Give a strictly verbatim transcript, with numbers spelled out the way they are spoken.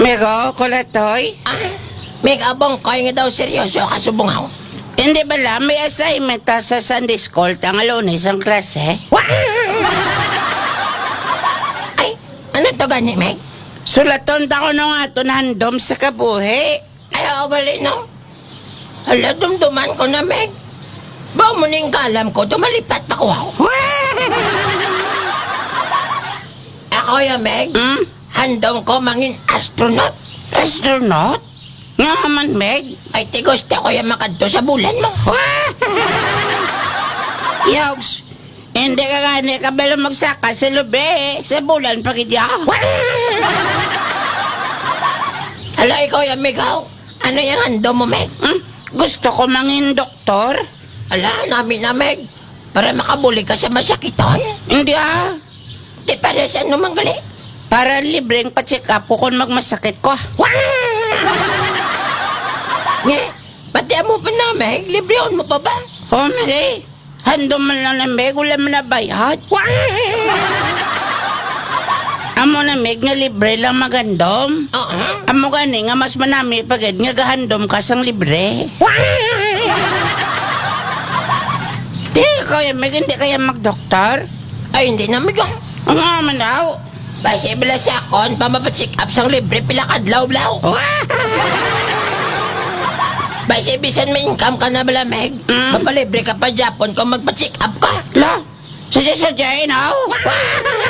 Mego, kulatoy? Ah, may kabong koy nga daw seryoso ka subungaw. Hindi ba lang may assignment ta sa Sunday School tang lunes ang klase? Ay, ano to gani, Meg? Sulaton ta ko nung ato handom sa kabuhi. Ay, ako gali, no? Hala, dumduman ko na, Meg. Ba mo ning kalam ko, tumalipat pa ko ako. Ako ya, Meg. Hmm? Handong ko mangin astronaut. Astronaut? Nga man, Meg. Ay, ti gusto ko yung makadto sa bulan mo. Yogs, hindi ka gani ka bala magsaka sa lubi. Sa bulan pagidya. Hala, ikaw yung Megaw. Ano yung hando mo, Meg? Hmm? Gusto ko mangin doktor? Hala, namin na, Meg. Para makabuli ka sa masakitan. Hindi ah. Di para sa ano manggali. Para libreng pa-check up ko kung magmasakit ko. Nga, pati mo pa na, Meg. Libreon mo pa ba? Oh, Meg. Handom man lang na, Meg. Wala man na bayad. Amo na, Meg, nga libre lang magandom. Oo. Amo gani nga mas manami pagad nga gahandom ka sang libre. Di kaya, Meg, hindi kaya magdoktor? Ay, hindi na, Megaw. Ang nga man daw. Basi bila sa akon, pamapacheck up sang libre pila kadlaw-law. Basi bisan may income ka na bala, Meg. Mm. Mapalibre ka pa Japon kung magpa-check up ka. La, sadya-sadyain, aw.